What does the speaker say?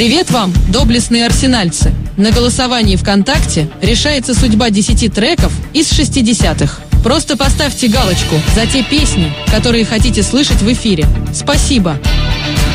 Привет вам, доблестные арсенальцы! На голосовании ВКонтакте решается судьба 10 треков из 60-х. Просто поставьте галочку за те песни, которые хотите слышать в эфире. Спасибо!